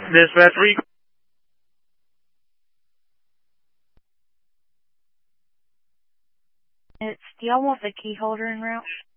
Dispatch 3. Do y'all want the key holder en route?